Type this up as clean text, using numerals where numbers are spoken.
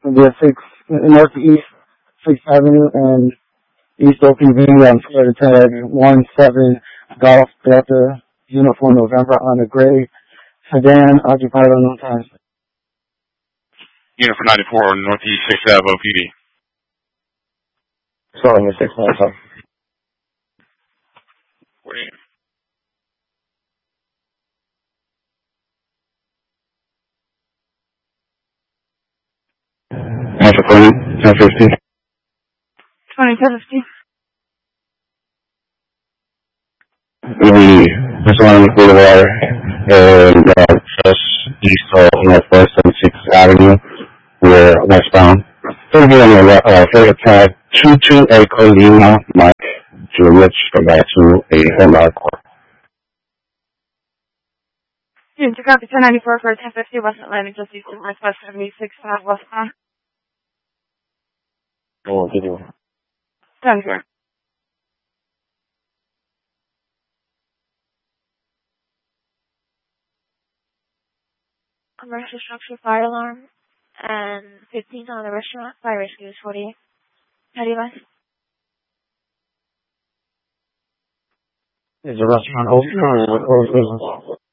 be at Northeast 6th Avenue and East OPV on Florida 10-17 Golf Delta Uniform November on a gray sedan occupied unknown times. Unit for 94 Northeast 6th Ave OPD. Sorry, Mr. 6 Alpha. Wait. Alpha 20, 1050. 2050. We just on the Boulevard and just east of Northwest 76th Avenue. We're westbound. We'll be on the flight tag 22 Echo Lima Mike Juliet, go back to a Honda Accord. Unit to copy 1094 for 1050 West Atlantic, just east of Northwest 76 westbound. Oh, did you? 10-4. Commercial structure fire alarm and 15 on the restaurant. Fire rescue is 48. How do you like? Is the restaurant open or business?